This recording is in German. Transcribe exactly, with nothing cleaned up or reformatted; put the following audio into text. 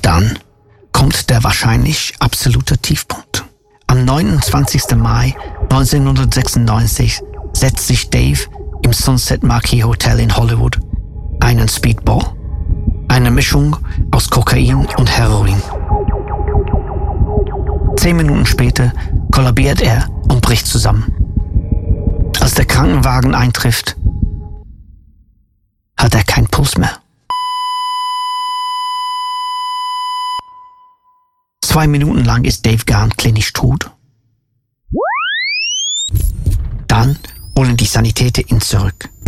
Dann kommt der wahrscheinlich absolute Tiefpunkt. Am neunundzwanzigsten Mai neunzehnhundertsechsundneunzig setzt sich Dave im Sunset Marquis Hotel in Hollywood einen Speedball, eine Mischung aus Kokain und Heroin. Zehn Minuten später kollabiert er und bricht zusammen. Als der Krankenwagen eintrifft, hat er keinen Puls mehr. Zwei Minuten lang ist Dave Gahan klinisch tot. Dann holen die Sanitäter ihn zurück.